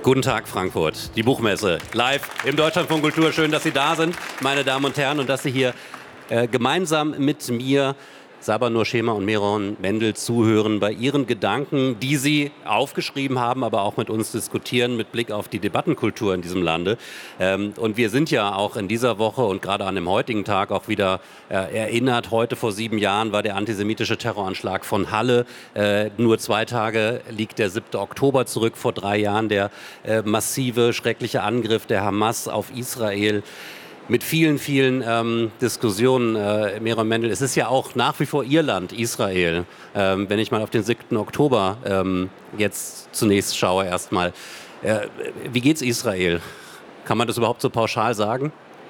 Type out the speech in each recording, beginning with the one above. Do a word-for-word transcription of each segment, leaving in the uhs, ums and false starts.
Guten Tag, Frankfurt, die Buchmesse, live im Deutschlandfunk Kultur. Schön, dass Sie da sind, meine Damen und Herren, und dass Sie hier äh, gemeinsam mit mir, Sabah Nur Schema und Meron Mendel, zuhören bei Ihren Gedanken, die Sie aufgeschrieben haben, aber auch mit uns diskutieren, mit Blick auf die Debattenkultur in diesem Lande. Ähm, und wir sind ja auch in dieser Woche und gerade an dem heutigen Tag auch wieder äh, erinnert. Heute vor sieben Jahren war der antisemitische Terroranschlag von Halle. Äh, nur zwei Tage liegt der siebte Oktober zurück, vor drei Jahren der äh, massive, schreckliche Angriff der Hamas auf Israel. Mit vielen, vielen ähm, Diskussionen, äh, Meron Mendel. Es ist ja auch nach wie vor Ihr Land, Israel. Ähm, wenn ich mal auf den siebten Oktober ähm, jetzt zunächst schaue erstmal. Äh, wie geht's Israel? Kann man das überhaupt so pauschal sagen?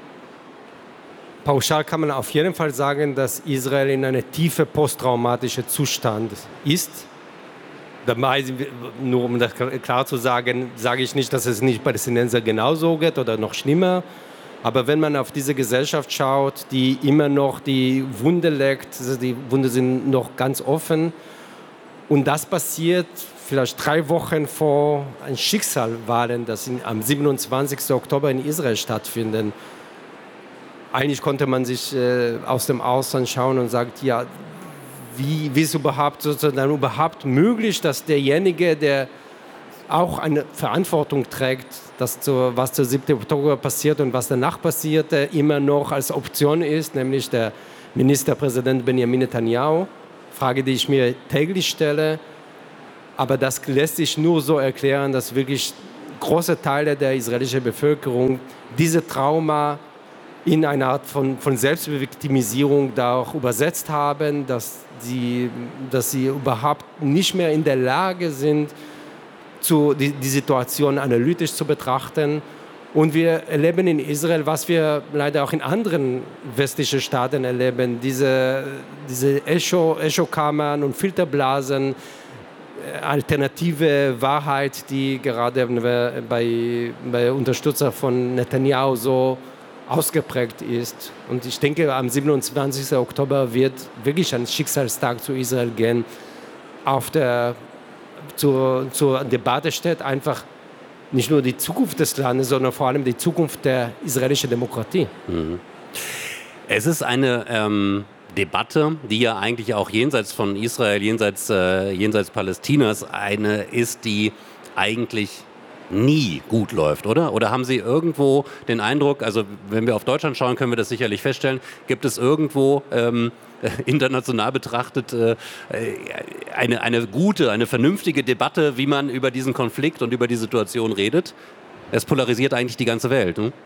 Pauschal kann man auf jeden Fall sagen, dass Israel in einem tiefen posttraumatischen Zustand ist. Dabei, nur um das klar zu sagen, sage ich nicht, dass es nicht Palästinenser genauso geht oder noch schlimmer. Aber wenn man auf diese Gesellschaft schaut, die immer noch die Wunde leckt, also die Wunden sind noch ganz offen. Und das passiert vielleicht drei Wochen vor ein Schicksalswahlen, das in, am siebenundzwanzigsten Oktober in Israel stattfinden. Eigentlich konnte man sich äh, aus dem Ausland schauen und sagt, ja, wie, wie ist überhaupt sozusagen überhaupt möglich, dass derjenige, der auch eine Verantwortung trägt, dass zu, was zum siebten Oktober passiert und was danach passierte, immer noch als Option ist, nämlich der Ministerpräsident Benjamin Netanyahu. Frage, die ich mir täglich stelle. Aber das lässt sich nur so erklären, dass wirklich große Teile der israelischen Bevölkerung diese Trauma in eine Art von, von Selbstviktimisierung da auch übersetzt haben, dass sie, dass sie überhaupt nicht mehr in der Lage sind, Zu, die, die Situation analytisch zu betrachten. Und wir erleben in Israel, was wir leider auch in anderen westlichen Staaten erleben, diese, diese Echo, Echokammern und Filterblasen, alternative Wahrheit, die gerade bei, bei Unterstützern von Netanyahu so ausgeprägt ist. Und ich denke, am siebenundzwanzigsten Oktober wird wirklich ein Schicksalstag zu Israel gehen. Auf der Zur, zur Debatte steht einfach nicht nur die Zukunft des Landes, sondern vor allem die Zukunft der israelischen Demokratie. Mhm. Es ist eine ähm, Debatte, die ja eigentlich auch jenseits von Israel, jenseits, äh, jenseits Palästinas eine ist, die eigentlich nie gut läuft, oder? Oder haben Sie irgendwo den Eindruck, also wenn wir auf Deutschland schauen, können wir das sicherlich feststellen, gibt es irgendwo ähm, international betrachtet äh, eine, eine gute, eine vernünftige Debatte, wie man über diesen Konflikt und über die Situation redet? Es polarisiert eigentlich die ganze Welt, ne?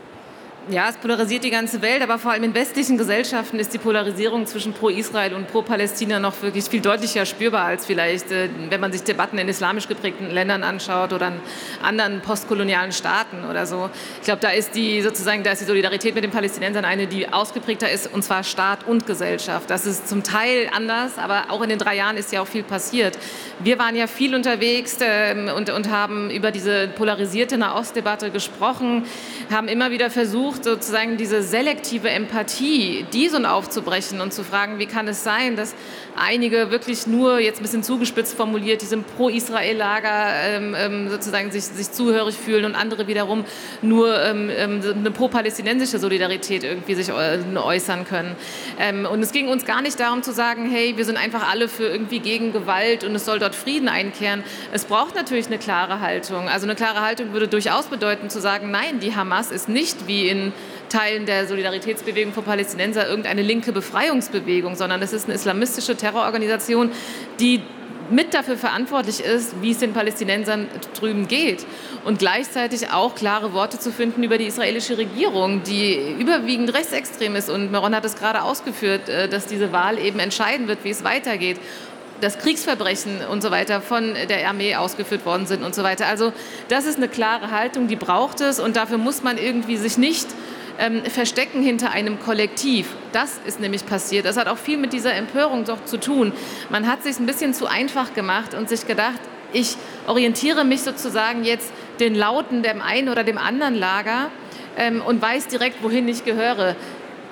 Ja, es polarisiert die ganze Welt, aber vor allem in westlichen Gesellschaften ist die Polarisierung zwischen Pro-Israel und Pro-Palästina noch wirklich viel deutlicher spürbar als vielleicht, äh, wenn man sich Debatten in islamisch geprägten Ländern anschaut oder in anderen postkolonialen Staaten oder so. Ich glaube, da ist die sozusagen, da ist die Solidarität mit den Palästinensern eine, die ausgeprägter ist, und zwar Staat und Gesellschaft. Das ist zum Teil anders, aber auch in den drei Jahren ist ja auch viel passiert. Wir waren ja viel unterwegs äh, und, und haben über diese polarisierte Nahostdebatte gesprochen, haben immer wieder versucht, sozusagen diese selektive Empathie, diesen aufzubrechen und zu fragen, wie kann es sein, dass einige wirklich nur, jetzt ein bisschen zugespitzt formuliert, diesem Pro-Israel-Lager ähm, sozusagen sich, sich zuhörig fühlen und andere wiederum nur ähm, eine pro-palästinensische Solidarität irgendwie sich äußern können. Ähm, und es ging uns gar nicht darum zu sagen, hey, wir sind einfach alle für irgendwie gegen Gewalt und es soll dort Frieden einkehren. Es braucht natürlich eine klare Haltung. Also eine klare Haltung würde durchaus bedeuten zu sagen, nein, die Hamas ist nicht wie in Teilen der Solidaritätsbewegung von Palästinenser irgendeine linke Befreiungsbewegung, sondern es ist eine islamistische Terrororganisation, die mit dafür verantwortlich ist, wie es den Palästinensern drüben geht. Und gleichzeitig auch klare Worte zu finden über die israelische Regierung, die überwiegend rechtsextrem ist. Und Meron hat es gerade ausgeführt, dass diese Wahl eben entscheiden wird, wie es weitergeht. Dass Kriegsverbrechen und so weiter von der Armee ausgeführt worden sind und so weiter. Also das ist eine klare Haltung, die braucht es, und dafür muss man irgendwie sich nicht ähm, verstecken hinter einem Kollektiv. Das ist nämlich passiert. Das hat auch viel mit dieser Empörung doch zu tun. Man hat es sich ein bisschen zu einfach gemacht und sich gedacht, ich orientiere mich sozusagen jetzt den Lauten dem einen oder dem anderen Lager ähm, und weiß direkt, wohin ich gehöre.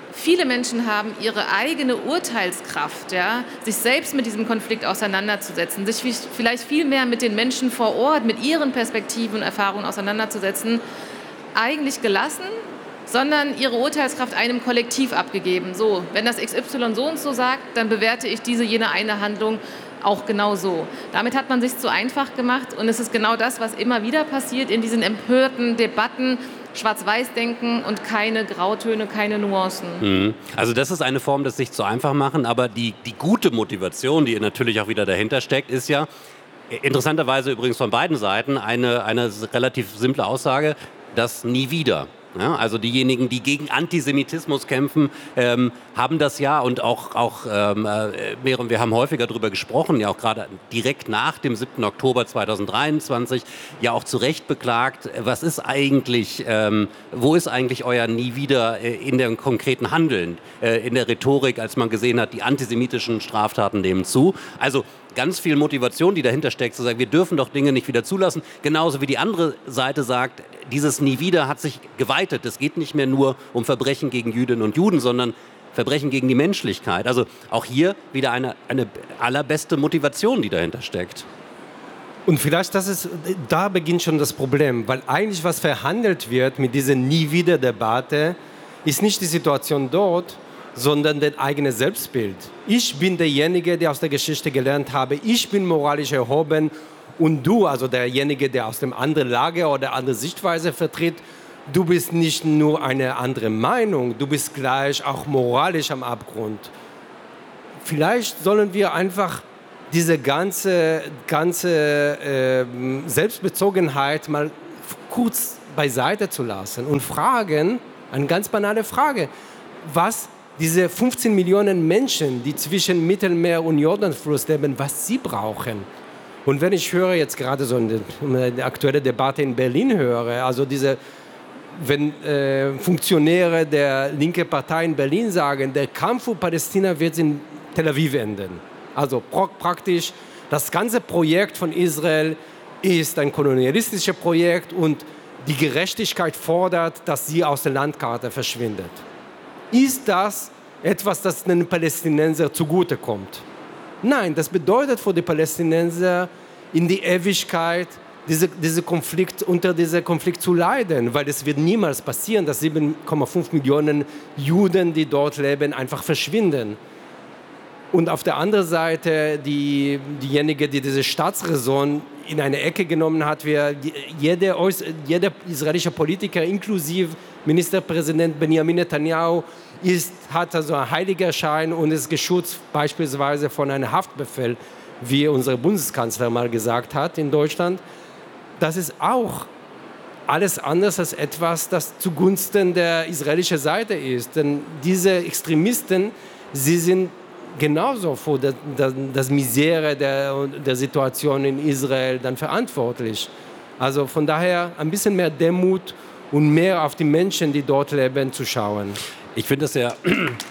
viele Menschen haben ihre eigene Urteilskraft, ja, sich selbst mit diesem Konflikt auseinanderzusetzen, sich vielleicht viel mehr mit den Menschen vor Ort, mit ihren Perspektiven und Erfahrungen auseinanderzusetzen, eigentlich gelassen, sondern ihre Urteilskraft einem Kollektiv abgegeben. So, wenn das X Y so und so sagt, dann bewerte ich diese, jene eine Handlung auch genau so. Damit hat man sich zu einfach gemacht und es ist genau das, was immer wieder passiert in diesen empörten Debatten, Schwarz-Weiß-Denken und keine Grautöne, keine Nuancen. Mhm. Also das ist eine Form des sich zu einfach machen, aber die, die gute Motivation, die natürlich auch wieder dahinter steckt, ist ja interessanterweise übrigens von beiden Seiten eine, eine relativ simple Aussage, das nie wieder. Ja, also diejenigen, die gegen Antisemitismus kämpfen, ähm, haben das ja und auch, auch ähm, äh, wir haben häufiger darüber gesprochen, ja auch gerade direkt nach dem siebten Oktober zweitausenddreiundzwanzig, ja auch zu Recht beklagt, was ist eigentlich, ähm, wo ist eigentlich euer Nie wieder äh, in dem konkreten Handeln, äh, in der Rhetorik, als man gesehen hat, die antisemitischen Straftaten nehmen zu. Also ganz viel Motivation, die dahinter steckt, zu sagen, wir dürfen doch Dinge nicht wieder zulassen. Genauso wie die andere Seite sagt, dieses Nie wieder hat sich geweitet. Es geht nicht mehr nur um Verbrechen gegen Jüdinnen und Juden, sondern Verbrechen gegen die Menschlichkeit. Also auch hier wieder eine, eine allerbeste Motivation, die dahinter steckt. Und vielleicht, das ist, da beginnt schon das Problem, weil eigentlich was verhandelt wird mit dieser Nie-wieder-Debatte, ist nicht die Situation dort, sondern das eigene Selbstbild. Ich bin derjenige, der aus der Geschichte gelernt habe, ich bin moralisch erhoben und du, also derjenige, der aus dem anderen Lager oder andere Sichtweise vertritt, du bist nicht nur eine andere Meinung, du bist gleich auch moralisch am Abgrund. Vielleicht sollen wir einfach diese ganze, ganze äh, Selbstbezogenheit mal kurz beiseite zu lassen und fragen, eine ganz banale Frage, was diese fünfzehn Millionen Menschen, die zwischen Mittelmeer und Jordanfluss leben, was sie brauchen. Und wenn ich höre jetzt gerade so eine, eine aktuelle Debatte in Berlin höre, also diese, wenn äh, Funktionäre der linken Partei in Berlin sagen, der Kampf für Palästina wird in Tel Aviv enden. Also praktisch, das ganze Projekt von Israel ist ein kolonialistisches Projekt und die Gerechtigkeit fordert, dass sie aus der Landkarte verschwindet. Ist das etwas, das den Palästinensern zugutekommt? Nein, das bedeutet für die Palästinenser in die Ewigkeit diese, diese Konflikt, unter diesem Konflikt zu leiden, weil es wird niemals passieren, dass sieben Komma fünf Millionen Juden, die dort leben, einfach verschwinden. Und auf der anderen Seite die, diejenige, die diese Staatsräson in eine Ecke genommen hat, wie jeder, jeder israelische Politiker, inklusive Ministerpräsident Benjamin Netanyahu, ist, hat also einen Heiligerschein und ist geschützt beispielsweise von einem Haftbefehl, wie unser Bundeskanzler mal gesagt hat in Deutschland. Das ist auch alles anders als etwas, das zugunsten der israelischen Seite ist. Denn diese Extremisten, sie sind genauso für das, das, das Misere der, der Situation in Israel dann verantwortlich. Also von daher ein bisschen mehr Demut und mehr auf die Menschen, die dort leben, zu schauen. Ich finde es ja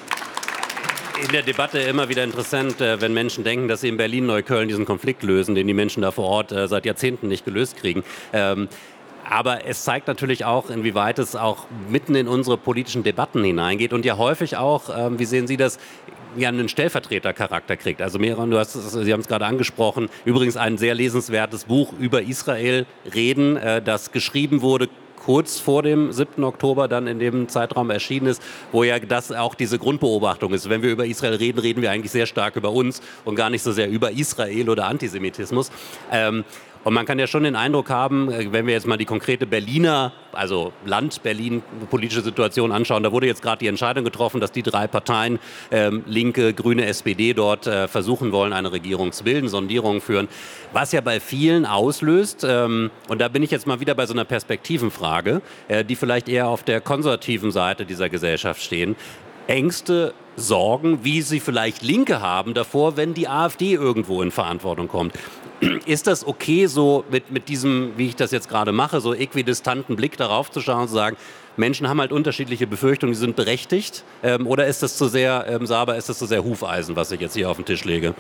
in der Debatte immer wieder interessant, wenn Menschen denken, dass sie in Berlin-Neukölln diesen Konflikt lösen, den die Menschen da vor Ort seit Jahrzehnten nicht gelöst kriegen. Aber es zeigt natürlich auch, inwieweit es auch mitten in unsere politischen Debatten hineingeht und ja häufig auch, wie sehen Sie das, ja einen Stellvertretercharakter kriegt. Also Meron, du hast, Sie haben es gerade angesprochen, übrigens ein sehr lesenswertes Buch über Israel reden, das geschrieben wurde kurz vor dem siebten Oktober dann in dem Zeitraum erschienen ist, wo ja das auch diese Grundbeobachtung ist. Wenn wir über Israel reden, reden wir eigentlich sehr stark über uns und gar nicht so sehr über Israel oder Antisemitismus. Ähm, Und man kann ja schon den Eindruck haben, wenn wir jetzt mal die konkrete Berliner, also Land Berlin, politische Situation anschauen, da wurde jetzt gerade die Entscheidung getroffen, dass die drei Parteien, ähm, Linke, Grüne, S P D, dort äh, versuchen wollen, eine Regierung zu bilden, Sondierungen führen, was ja bei vielen auslöst, ähm, und da bin ich jetzt mal wieder bei so einer Perspektivenfrage, äh, die vielleicht eher auf der konservativen Seite dieser Gesellschaft stehen, Ängste, Sorgen, wie sie vielleicht Linke haben davor, wenn die AfD irgendwo in Verantwortung kommt. Ist das okay, so mit, mit diesem, wie ich das jetzt gerade mache, so äquidistanten Blick darauf zu schauen und zu sagen, Menschen haben halt unterschiedliche Befürchtungen, die sind berechtigt? Ähm, oder ist das zu sehr, ähm, Saber, ist das zu sehr Hufeisen, was ich jetzt hier auf den Tisch lege?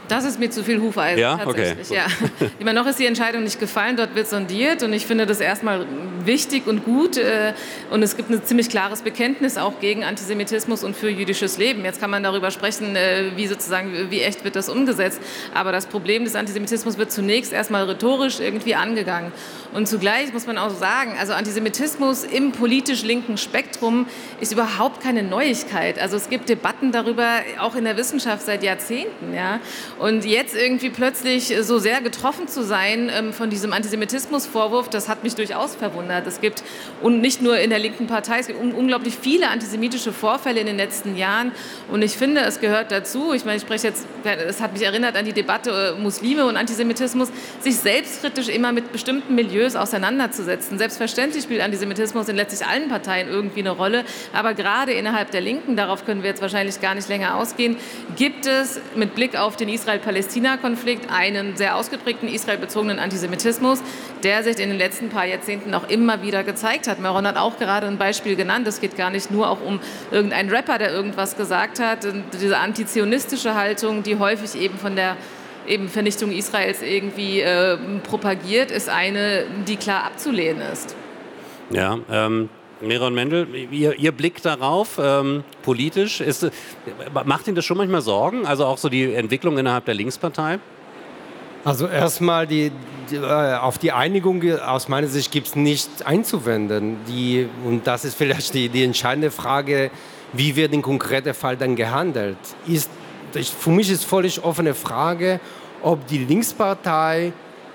Das ist mir zu viel Hufeisen, ja? tatsächlich. Okay. Ja. Immer noch ist die Entscheidung nicht gefallen, dort wird sondiert und ich finde das erstmal wichtig und gut und es gibt ein ziemlich klares Bekenntnis auch gegen Antisemitismus und für jüdisches Leben. Jetzt kann man darüber sprechen, wie sozusagen, wie echt wird das umgesetzt, aber das Problem des Antisemitismus wird zunächst erstmal rhetorisch irgendwie angegangen und zugleich muss man auch sagen, also Antisemitismus im politisch linken Spektrum ist überhaupt keine Neuigkeit. Also es gibt Debatten darüber, auch in der Wissenschaft seit Jahrzehnten, ja. Und jetzt irgendwie plötzlich so sehr getroffen zu sein ähm, von diesem Antisemitismusvorwurf, das hat mich durchaus verwundert. Es gibt, und nicht nur in der linken Partei, es gibt un unglaublich viele antisemitische Vorfälle in den letzten Jahren. Und ich finde, es gehört dazu, ich meine, ich spreche jetzt, es hat mich erinnert an die Debatte äh, Muslime und Antisemitismus, sich selbstkritisch immer mit bestimmten Milieus auseinanderzusetzen. Selbstverständlich spielt Antisemitismus in letztlich allen Parteien irgendwie eine Rolle, aber gerade innerhalb der Linken, darauf können wir jetzt wahrscheinlich gar nicht länger ausgehen, gibt es mit Blick auf den Israel-Palästina-Konflikt einen sehr ausgeprägten israelbezogenen Antisemitismus, der sich in den letzten paar Jahrzehnten auch immer wieder gezeigt hat. Meron hat auch gerade ein Beispiel genannt. Es geht gar nicht nur auch um irgendeinen Rapper, der irgendwas gesagt hat. Und diese antizionistische Haltung, die häufig eben von der eben Vernichtung Israels irgendwie äh, propagiert, ist eine, die klar abzulehnen ist. Ja, ähm Meron Mendel, ihr, ihr Blick darauf, ähm, politisch, ist, macht Ihnen das schon manchmal Sorgen? Also auch so die Entwicklung innerhalb der Linkspartei? Also erstmal die, die, äh, auf die Einigung aus meiner Sicht gibt es nicht einzuwenden. Die, und das ist vielleicht die, die entscheidende Frage, wie wird im konkreten Fall dann gehandelt? Ist, für mich ist völlig offene Frage, ob die Linkspartei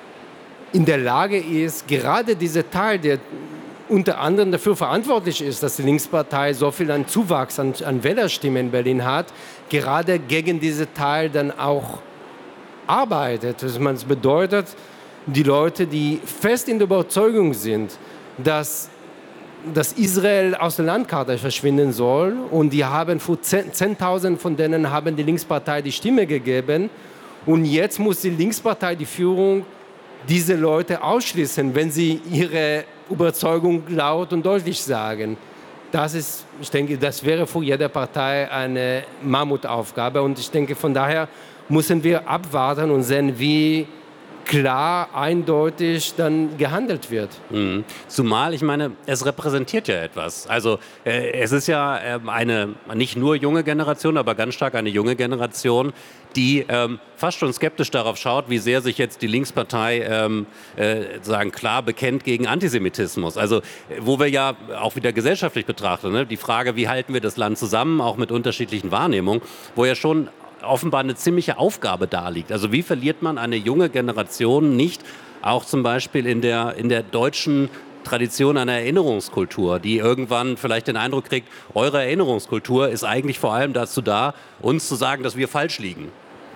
in der Lage ist, gerade dieser Teil, der unter anderem dafür verantwortlich ist, dass die Linkspartei so viel an Zuwachs an, an Wählerstimmen in Berlin hat, gerade gegen diesen Teil dann auch arbeitet. Das bedeutet, die Leute, die fest in der Überzeugung sind, dass, dass Israel aus der Landkarte verschwinden soll und die haben für zehntausend von denen haben die Linkspartei die Stimme gegeben und jetzt muss die Linkspartei, die Führung, diese Leute ausschließen, wenn sie ihre Überzeugung laut und deutlich sagen. Das ist, ich denke, das wäre für jede Partei eine Mammutaufgabe und ich denke, von daher müssen wir abwarten und sehen, wie klar, eindeutig dann gehandelt wird. Mhm. Zumal, ich meine, es repräsentiert ja etwas. Also äh, es ist ja äh, eine nicht nur junge Generation, aber ganz stark eine junge Generation, die ähm, fast schon skeptisch darauf schaut, wie sehr sich jetzt die Linkspartei ähm, äh, sagen, klar bekennt gegen Antisemitismus. Also wo wir ja auch wieder gesellschaftlich betrachten, ne? Die Frage, wie halten wir das Land zusammen, auch mit unterschiedlichen Wahrnehmungen, wo ja schon offenbar eine ziemliche Aufgabe da liegt. Also wie verliert man eine junge Generation nicht, auch zum Beispiel in der, in der deutschen Tradition einer Erinnerungskultur, die irgendwann vielleicht den Eindruck kriegt, eure Erinnerungskultur ist eigentlich vor allem dazu da, uns zu sagen, dass wir falsch liegen.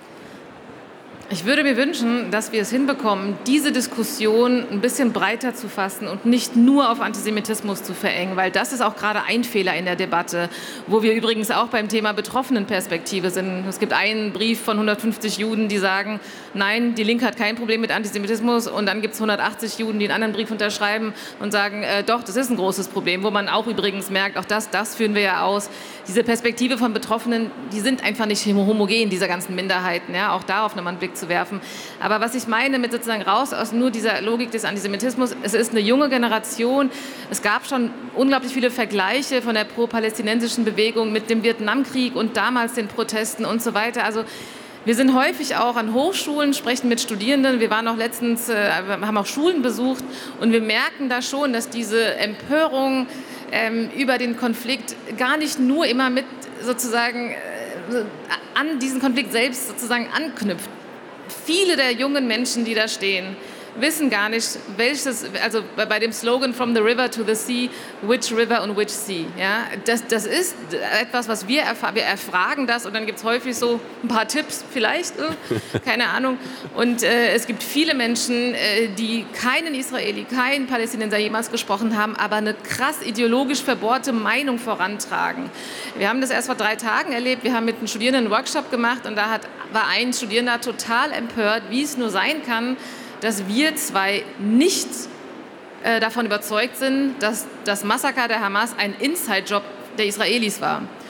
Ich würde mir wünschen, dass wir es hinbekommen, diese Diskussion ein bisschen breiter zu fassen und nicht nur auf Antisemitismus zu verengen, weil das ist auch gerade ein Fehler in der Debatte, wo wir übrigens auch beim Thema Betroffenenperspektive sind. Es gibt einen Brief von hundertfünfzig Juden, die sagen, nein, die Linke hat kein Problem mit Antisemitismus und dann gibt es hundertachtzig Juden, die einen anderen Brief unterschreiben und sagen, äh, doch, das ist ein großes Problem, wo man auch übrigens merkt, auch das, das führen wir ja aus. Diese Perspektive von Betroffenen, die sind einfach nicht homogen, dieser ganzen Minderheiten, ja, auch darauf nochmal einen Blick zu werfen. Aber was ich meine mit sozusagen raus aus nur dieser Logik des Antisemitismus, es ist eine junge Generation. Es gab schon unglaublich viele Vergleiche von der pro-palästinensischen Bewegung mit dem Vietnamkrieg und damals den Protesten und so weiter. Also wir sind häufig auch an Hochschulen, sprechen mit Studierenden. Wir waren auch letztens, äh, haben auch Schulen besucht und wir merken da schon, dass diese Empörung ähm, über den Konflikt gar nicht nur immer mit sozusagen äh, an diesen Konflikt selbst sozusagen anknüpft. Viele der jungen Menschen, die da stehen, wissen gar nicht, welches, also bei dem Slogan From the River to the Sea, which river and which sea. Ja, das, das ist etwas, was wir erfahren. Wir erfragen das und dann gibt es häufig so ein paar Tipps, vielleicht, äh, keine Ahnung. Und äh, es gibt viele Menschen, äh, die keinen Israeli, keinen Palästinenser jemals gesprochen haben, aber eine krass ideologisch verbohrte Meinung vorantragen. Wir haben das erst vor drei Tagen erlebt. Wir haben mit den Studierenden einen Workshop gemacht und da hat, war ein Studierender total empört, wie es nur sein kann, dass wir zwei nicht äh, davon überzeugt sind, dass das Massaker der Hamas ein Inside-Job der Israelis war.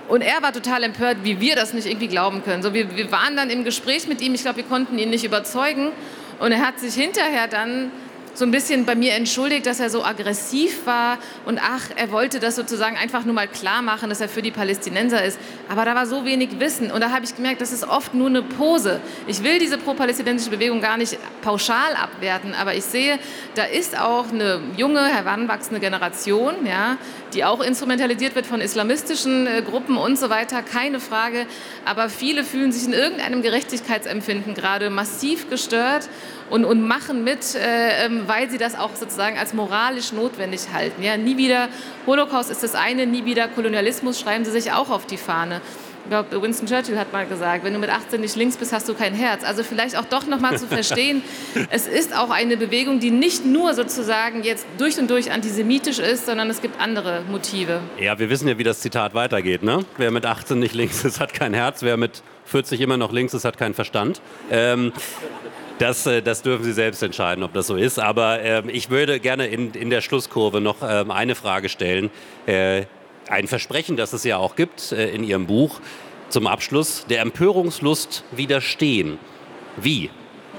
Und er war total empört, wie wir das nicht irgendwie glauben können. So, wir, wir waren dann im Gespräch mit ihm, ich glaube, wir konnten ihn nicht überzeugen. Und er hat sich hinterher dann so ein bisschen bei mir entschuldigt, dass er so aggressiv war und ach, er wollte das sozusagen einfach nur mal klar machen, dass er für die Palästinenser ist. Aber da war so wenig Wissen und da habe ich gemerkt, das ist oft nur eine Pose. Ich will diese pro-palästinensische Bewegung gar nicht pauschal abwerten, aber ich sehe, da ist auch eine junge, heranwachsende Generation, ja, die auch instrumentalisiert wird von islamistischen äh, Gruppen und so weiter, keine Frage. Aber viele fühlen sich in irgendeinem Gerechtigkeitsempfinden gerade massiv gestört und, und machen mit, äh, weil sie das auch sozusagen als moralisch notwendig halten. Ja, nie wieder Holocaust ist das eine, nie wieder Kolonialismus schreiben sie sich auch auf die Fahne. Ich glaube, Winston Churchill hat mal gesagt, wenn du mit achtzehn nicht links bist, hast du kein Herz. Also vielleicht auch doch noch mal zu verstehen, es ist auch eine Bewegung, die nicht nur sozusagen jetzt durch und durch antisemitisch ist, sondern es gibt andere Motive. Ja, wir wissen ja, wie das Zitat weitergeht, ne? Wer mit achtzehn nicht links ist, hat kein Herz. Wer mit vierzig immer noch links ist, hat keinen Verstand. Ähm, Das, das dürfen Sie selbst entscheiden, ob das so ist. Aber ähm, ich würde gerne in, in der Schlusskurve noch ähm, eine Frage stellen. Äh, ein Versprechen, das es ja auch gibt äh, in Ihrem Buch zum Abschluss. Der Empörungslust widerstehen. Wie?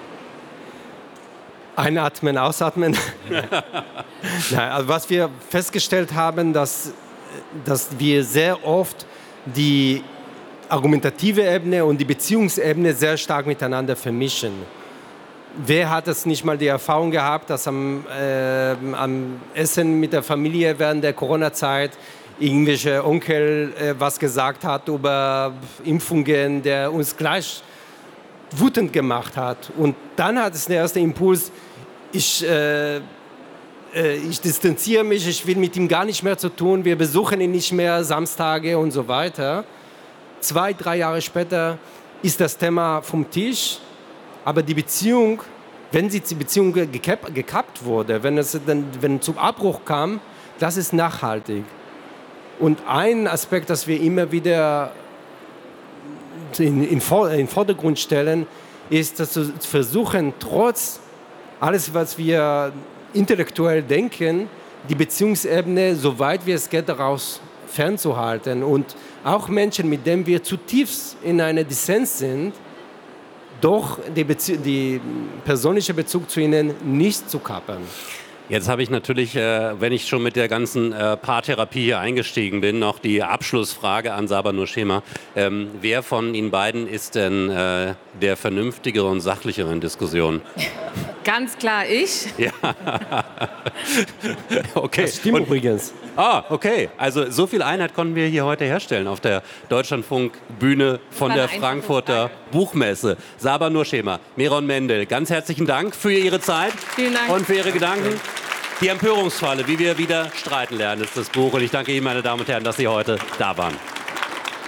Einatmen, ausatmen. Nein, also was wir festgestellt haben, dass, dass wir sehr oft die argumentative Ebene und die Beziehungsebene sehr stark miteinander vermischen. Wer hat es nicht mal die Erfahrung gehabt, dass am, äh, am Essen mit der Familie während der Corona-Zeit irgendwelche Onkel äh, was gesagt hat über Impfungen, der uns gleich wütend gemacht hat. Und dann hat es der erste Impuls, ich, äh, äh, ich distanziere mich, ich will mit ihm gar nicht mehr zu tun, wir besuchen ihn nicht mehr Samstage und so weiter. Zwei, drei Jahre später ist das Thema vom Tisch. Aber die Beziehung, wenn sie die Beziehung gekappt, gekappt wurde, wenn es dann, wenn zum Abbruch kam, das ist nachhaltig. Und ein Aspekt, das wir immer wieder in den Vordergrund stellen, ist, dass wir versuchen, trotz alles, was wir intellektuell denken, die Beziehungsebene, soweit wie es geht, daraus fernzuhalten. Und auch Menschen, mit denen wir zutiefst in einer Dissens sind, doch die, Bezie- die persönliche Bezug zu ihnen nicht zu kappern. Jetzt habe ich natürlich, äh, wenn ich schon mit der ganzen äh, Paartherapie hier eingestiegen bin, noch die Abschlussfrage an Saba Nurchema. Ähm, wer von Ihnen beiden ist denn äh, der vernünftigere und sachlichere in Diskussionen? Ganz klar ich. Ja. Okay. Das stimmt Und, übrigens. Ah, okay. Also so viel Einheit konnten wir hier heute herstellen auf der Deutschlandfunk-Bühne von der Frankfurter Buchmesse. Saba Nurchema, Meron Mendel, ganz herzlichen Dank für Ihre Zeit. Vielen Dank. Und für Ihre Gedanken. Die Empörungsfalle, wie wir wieder streiten lernen, ist das Buch. Und ich danke Ihnen, meine Damen und Herren, dass Sie heute da waren.